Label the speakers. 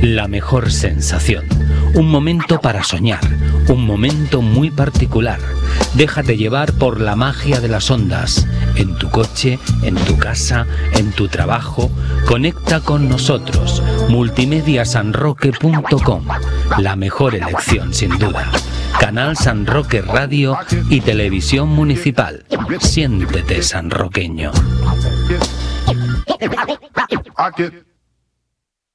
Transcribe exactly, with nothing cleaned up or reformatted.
Speaker 1: La mejor sensación. Un momento para soñar. Un momento muy particular. Déjate llevar por la magia de las ondas. En tu coche, en tu casa, en tu trabajo. Conecta con nosotros. multimedia san roque punto com. La mejor elección, sin duda. Canal San Roque Radio y Televisión Municipal. Siéntete sanroqueño.